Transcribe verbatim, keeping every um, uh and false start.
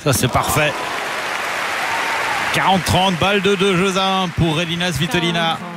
Ça c'est parfait. quarante trente, balle de deux jeux à un pour Elina Svitolina.